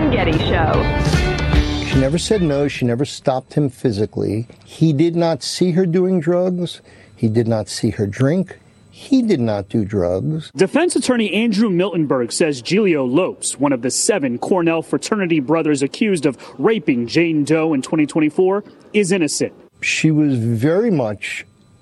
Arlen Getty Show. She never said no. She never stopped him physically. He did not see her doing drugs. He did not see her drink. He did not do drugs. Defense attorney Andrew Miltenberg says Giulio Lopes, one of the 7 Cornell fraternity brothers accused of raping Jane Doe in 2024, is innocent. She was very much,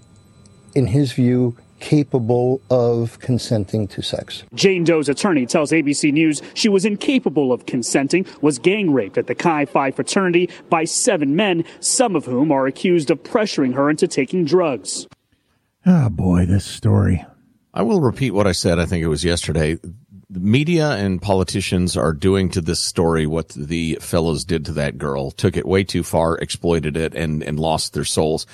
in his view, capable of consenting to sex. Jane Doe's attorney tells ABC News she was incapable of consenting, was gang raped at the Chi Phi fraternity by 7 men, some of whom are accused of pressuring her into taking drugs. Oh, boy, this story. I will repeat what I said, I think it was yesterday. The media and politicians are doing to this story what the fellows did to that girl. Took it way too far, exploited it, and lost their souls.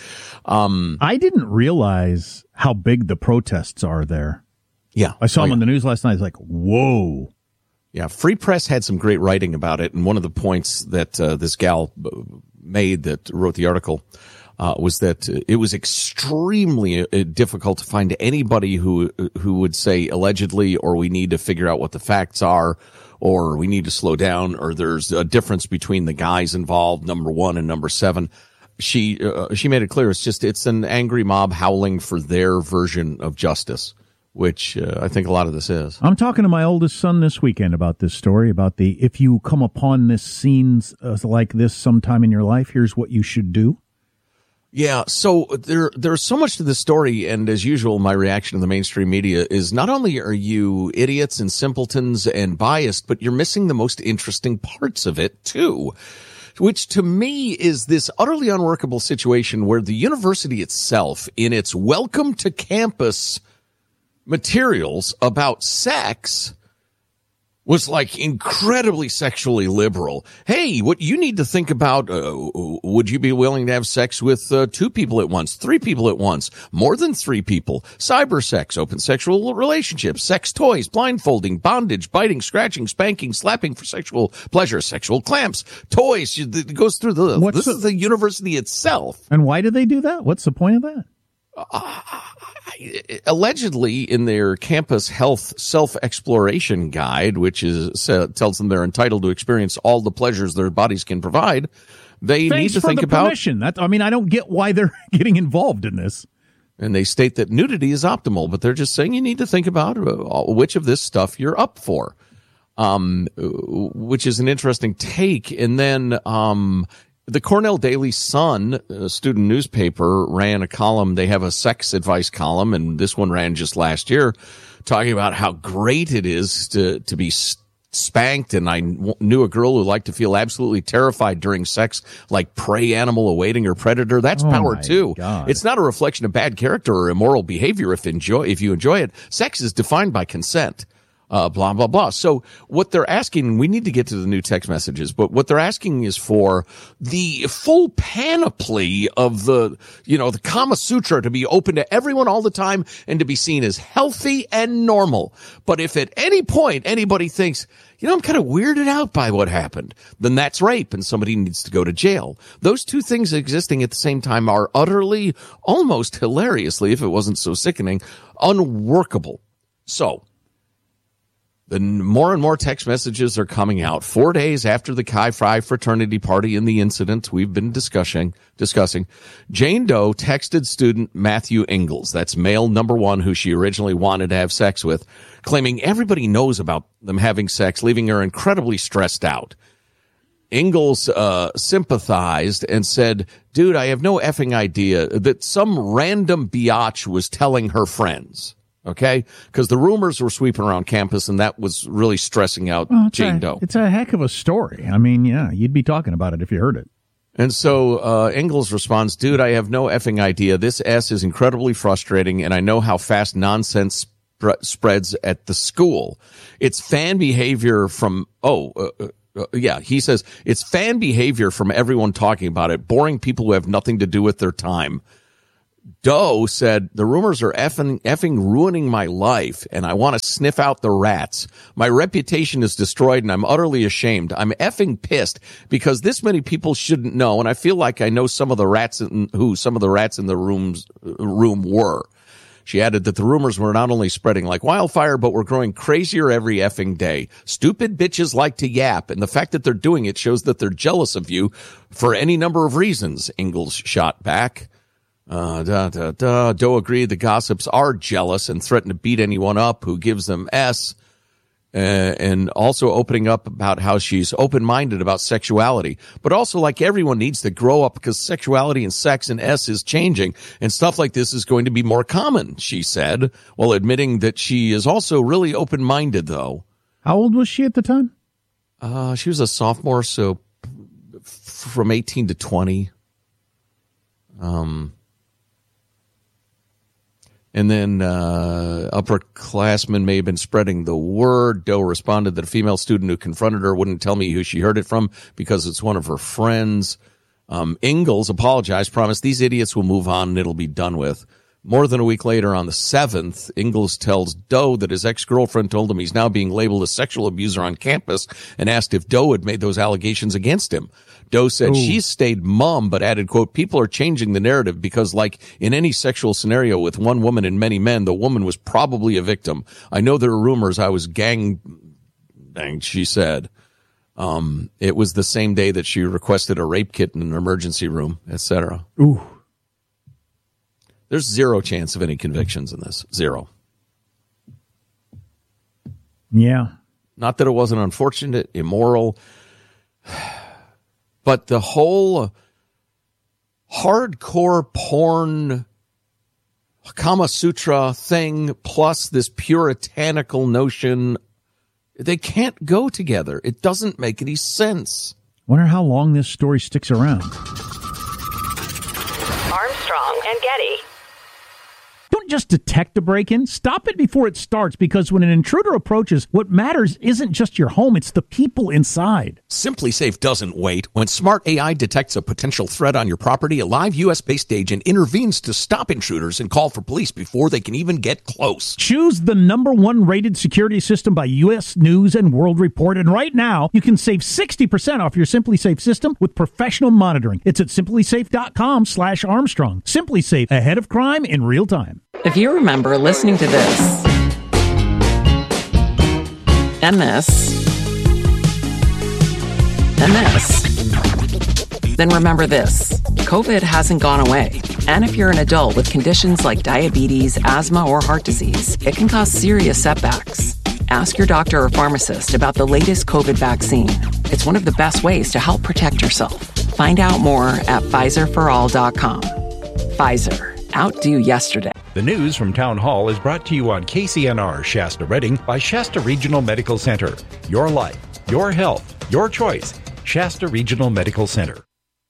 I didn't realize how big the protests are there. Yeah. I saw them on the news last night. I was like, whoa. Yeah, Free Press had some great writing about it, and one of the points that this gal made that wrote the article was that it was extremely difficult to find anybody who would say allegedly, or we need to figure out what the facts are, or we need to slow down, or there's a difference between the guys involved, number 1 and number 7. She made it clear it's an angry mob howling for their version of justice, which I think a lot of this is. I'm talking to my oldest son this weekend about this story, about if you come upon this scenes like this sometime in your life, here's what you should do. Yeah, so there's so much to this story, and as usual, my reaction to the mainstream media is not only are you idiots and simpletons and biased, but you're missing the most interesting parts of it, too, which to me is this utterly unworkable situation where the university itself, in its welcome to campus materials about sex, was like incredibly sexually liberal. Hey, what you need to think about, would you be willing to have sex with 2 people at once, 3 people at once, more than 3 people, cyber sex, open sexual relationships, sex toys, blindfolding, bondage, biting, scratching, spanking, slapping for sexual pleasure, sexual clamps, toys. It goes through this is the university itself. And why do they do that? What's the point of that? Allegedly, in their campus health self-exploration guide, which tells them they're entitled to experience all the pleasures their bodies can provide, they need to think about permission. I don't get why they're getting involved in this. And they state that nudity is optimal, but they're just saying you need to think about which of this stuff you're up for, which is an interesting take. And then the Cornell Daily Sun, a student newspaper, ran a column. They have a sex advice column, and this one ran just last year, talking about how great it is to be spanked. And I knew a girl who liked to feel absolutely terrified during sex, like prey animal awaiting her predator. That's power too. God. It's not a reflection of bad character or immoral behavior if you enjoy it. Sex is defined by consent. Blah, blah, blah. So what they're asking, we need to get to the new text messages, but what they're asking is for the full panoply of the Kama Sutra to be open to everyone all the time and to be seen as healthy and normal. But if at any point anybody thinks, I'm kind of weirded out by what happened, then that's rape and somebody needs to go to jail. Those two things existing at the same time are utterly, almost hilariously, if it wasn't so sickening, unworkable. So, the more and more text messages are coming out 4 days after the Chi Phi fraternity party and the incident we've been discussing. Jane Doe texted student Matthew Ingalls, that's male number 1 who she originally wanted to have sex with, claiming everybody knows about them having sex, leaving her incredibly stressed out. Ingalls sympathized and said, dude, I have no effing idea that some random biatch was telling her friends. Okay? Because the rumors were sweeping around campus, and that was really stressing out Jane Doe. It's a heck of a story. I mean, yeah, you'd be talking about it if you heard it. And so Ingalls responds, dude, I have no effing idea. This S is incredibly frustrating, and I know how fast nonsense spreads at the school. It's fan behavior from, he says, it's fan behavior from everyone talking about it, boring people who have nothing to do with their time. Doe said, the rumors are effing ruining my life, and I want to sniff out the rats. My reputation is destroyed, and I'm utterly ashamed. I'm effing pissed because this many people shouldn't know, and I feel like I know some of the rats in the room were. She added that the rumors were not only spreading like wildfire, but were growing crazier every effing day. Stupid bitches like to yap, and the fact that they're doing it shows that they're jealous of you for any number of reasons, Ingalls shot back. Doe agreed the gossips are jealous and threaten to beat anyone up who gives them S. And also opening up about how she's open-minded about sexuality, but also like everyone needs to grow up because sexuality and sex and S is changing and stuff like this is going to be more common, she said, while admitting that she is also really open-minded though. How old was she at the time? She was a sophomore, so from 18 to 20. And then upperclassmen may have been spreading the word. Doe responded that a female student who confronted her wouldn't tell me who she heard it from because it's one of her friends. Ingalls apologized, promised these idiots will move on and it'll be done with. More than a week later, on the 7th, Ingalls tells Doe that his ex-girlfriend told him he's now being labeled a sexual abuser on campus and asked if Doe had made those allegations against him. Doe said she's stayed mum, but added, quote, people are changing the narrative because, like in any sexual scenario with one woman and many men, the woman was probably a victim. I know there are rumors I was gang-banged, she said. It was the same day that she requested a rape kit in an emergency room, etc. Ooh. There's zero chance of any convictions in this. Zero. Yeah. Not that it wasn't unfortunate, immoral, but the whole hardcore porn Kama Sutra thing plus this puritanical notion, they can't go together. It doesn't make any sense. Wonder how long this story sticks around. Armstrong and Getty. Don't just detect a break-in. Stop it before it starts, because when an intruder approaches, what matters isn't just your home, it's the people inside. SimpliSafe doesn't wait. When smart AI detects a potential threat on your property, a live U.S.-based agent intervenes to stop intruders and call for police before they can even get close. Choose the #1 rated security system by U.S. News and World Report, and right now you can save 60% off your SimpliSafe system with professional monitoring. It's at simplisafe.com/Armstrong. SimpliSafe, ahead of crime in real time. If you remember listening to this and this and this, then remember this. COVID hasn't gone away. And if you're an adult with conditions like diabetes, asthma, or heart disease, it can cause serious setbacks. Ask your doctor or pharmacist about the latest COVID vaccine. It's one of the best ways to help protect yourself. Find out more at PfizerForAll.com. Pfizer. Outdo yesterday. The news from Town Hall is brought to you on KCNR Shasta Redding by Shasta Regional Medical Center. Your life, your health, your choice. Shasta Regional Medical Center.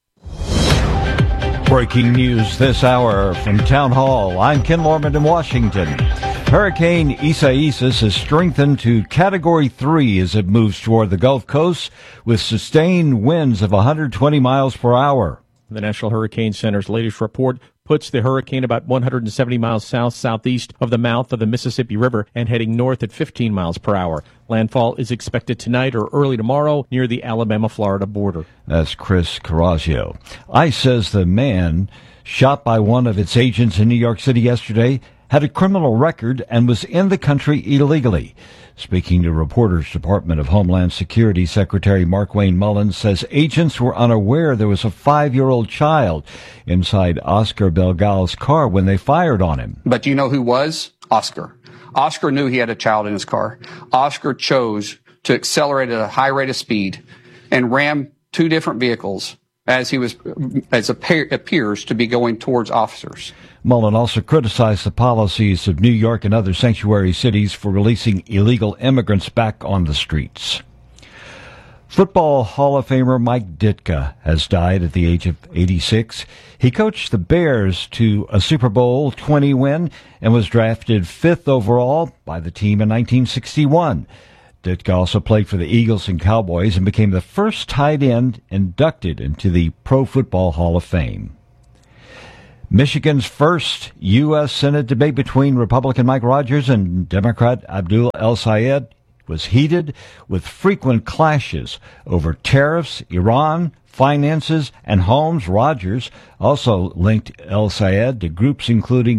Breaking news this hour from Town Hall. I'm Ken Lorman in Washington. Hurricane Isaias has strengthened to Category 3 as it moves toward the Gulf Coast with sustained winds of 120 miles per hour. The National Hurricane Center's latest report puts the hurricane about 170 miles south-southeast of the mouth of the Mississippi River and heading north at 15 miles per hour. Landfall is expected tonight or early tomorrow near the Alabama-Florida border. That's Chris Carrazio. ICE says the man shot by one of its agents in New York City yesterday had a criminal record and was in the country illegally. Speaking to Reporters Department of Homeland Security Secretary Markwayne Mullins says agents were unaware there was a 5-year-old child inside Oscar Belgal's car when they fired on him. But do you know who was? Oscar. Oscar knew he had a child in his car. Oscar chose to accelerate at a high rate of speed and ram 2 different vehicles as appears to be going towards officers. Mullen also criticized the policies of New York and other sanctuary cities for releasing illegal immigrants back on the streets. Football Hall of Famer Mike Ditka has died at the age of 86. He coached the Bears to a Super Bowl 20 win and was drafted 5th overall by the team in 1961. Ditka also played for the Eagles and Cowboys and became the first tight end inducted into the Pro Football Hall of Fame. Michigan's first U.S. Senate debate between Republican Mike Rogers and Democrat Abdul El-Sayed was heated with frequent clashes over tariffs, Iran, finances, and homes. Rogers also linked El-Sayed to groups including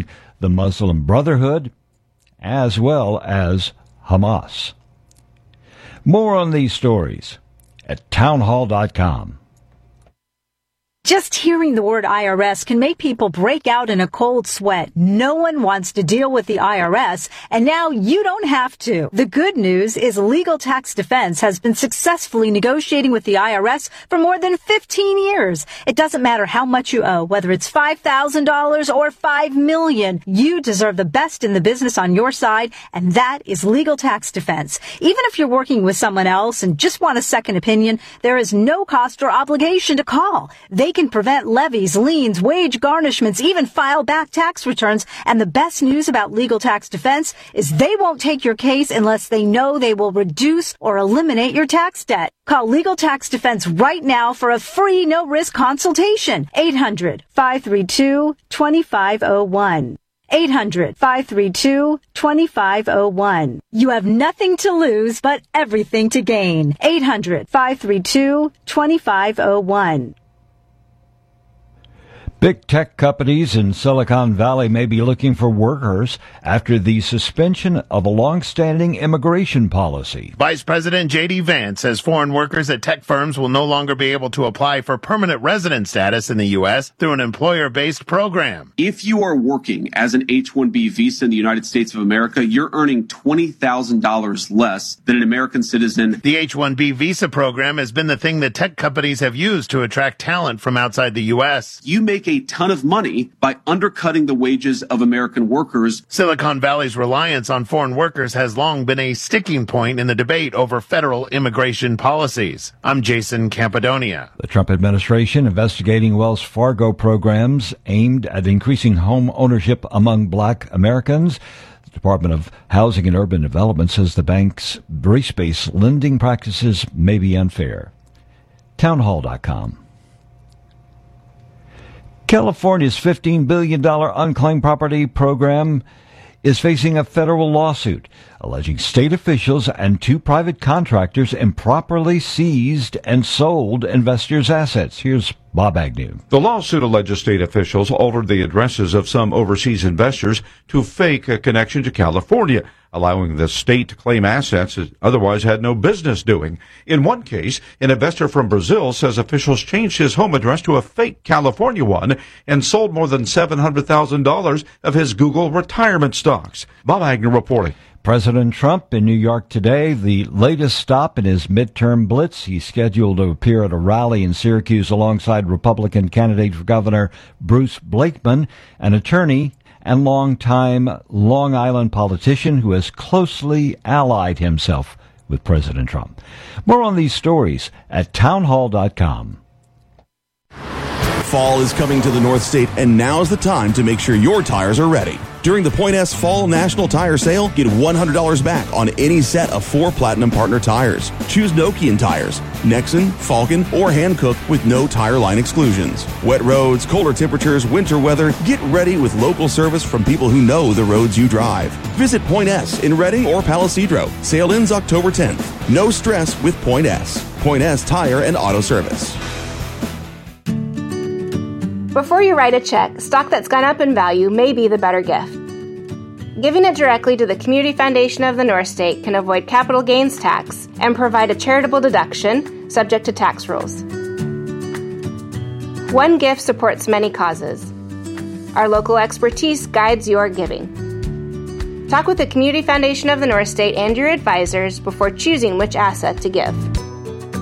the Muslim Brotherhood, as well as Hamas. More on these stories at townhall.com. Just hearing the word IRS can make people break out in a cold sweat. No one wants to deal with the IRS, and now you don't have to. The good news is Legal Tax Defense has been successfully negotiating with the IRS for more than 15 years. It doesn't matter how much you owe, whether it's $5,000 or $5 million. You deserve the best in the business on your side, and that is Legal Tax Defense. Even if you're working with someone else and just want a second opinion, there is no cost or obligation to call. They can prevent levies, liens, wage garnishments, even file back tax returns. And the best news about Legal Tax Defense is they won't take your case unless they know they will reduce or eliminate your tax debt. Call Legal Tax Defense right now for a free no-risk consultation. 800-532-2501. 800-532-2501. You have nothing to lose, but everything to gain. 800-532-2501. Big tech companies in Silicon Valley may be looking for workers after the suspension of a long-standing immigration policy. Vice President J.D. Vance says foreign workers at tech firms will no longer be able to apply for permanent resident status in the U.S. through an employer-based program. If you are working as an H-1B visa in the United States of America, you're earning $20,000 less than an American citizen. The H-1B visa program has been the thing that tech companies have used to attract talent from outside the U.S. You make a ton of money by undercutting the wages of American workers. Silicon Valley's reliance on foreign workers has long been a sticking point in the debate over federal immigration policies. I'm Jason Campidonia. The Trump administration investigating Wells Fargo programs aimed at increasing home ownership among black Americans. The Department of Housing and Urban Development says the bank's race-based lending practices may be unfair. Townhall.com. California's $15 billion unclaimed property program is facing a federal lawsuit alleging state officials and two private contractors improperly seized and sold investors' assets. Here's Bob Agnew. The lawsuit alleges state officials altered the addresses of some overseas investors to fake a connection to California, allowing the state to claim assets it otherwise had no business doing. In one case, an investor from Brazil says officials changed his home address to a fake California one and sold more than $700,000 of his Google retirement stocks. Bob Agnew reporting. President Trump in New York today, the latest stop in his midterm blitz. He's scheduled to appear at a rally in Syracuse alongside Republican candidate for governor Bruce Blakeman, an attorney and longtime Long Island politician who has closely allied himself with President Trump. More on these stories at townhall.com. Fall is coming to the North State, and now's the time to make sure your tires are ready. During the Point S Fall National Tire Sale, get $100 back on any set of 4 Platinum Partner tires. Choose Nokian tires, Nexen, Falcon, or Hankook with no tire line exclusions. Wet roads, colder temperatures, winter weather, get ready with local service from people who know the roads you drive. Visit Point S in Reading or Palisadro. Sale ends October 10th. No stress with Point S. Point S Tire and Auto Service. Before you write a check, stock that's gone up in value may be the better gift. Giving it directly to the Community Foundation of the North State can avoid capital gains tax and provide a charitable deduction subject to tax rules. One gift supports many causes. Our local expertise guides your giving. Talk with the Community Foundation of the North State and your advisors before choosing which asset to give.